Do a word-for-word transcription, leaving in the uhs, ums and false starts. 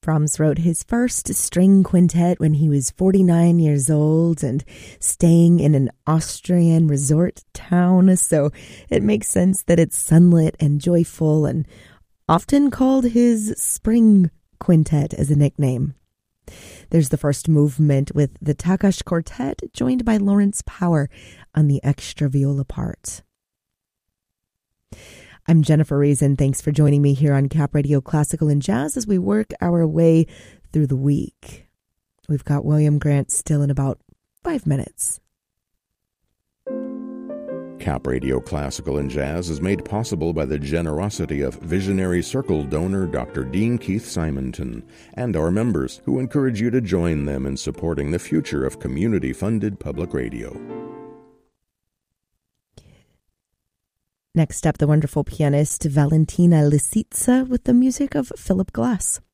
Brahms wrote his first string quintet when he was forty-nine years old and staying in an Austrian resort town, so it makes sense that it's sunlit and joyful and often called his Spring Quintet as a nickname. There's the first movement with the Takács Quartet, joined by Lawrence Power on the extra viola part. I'm Jennifer Reason. Thanks for joining me here on Cap Radio Classical and Jazz as we work our way through the week. We've got William Grant still in about five minutes. Cap Radio Classical and Jazz is made possible by the generosity of Visionary Circle donor Doctor Dean Keith Simonton and our members, who encourage you to join them in supporting the future of community-funded public radio. Next up, the wonderful pianist Valentina Lisitsa with the music of Philip Glass.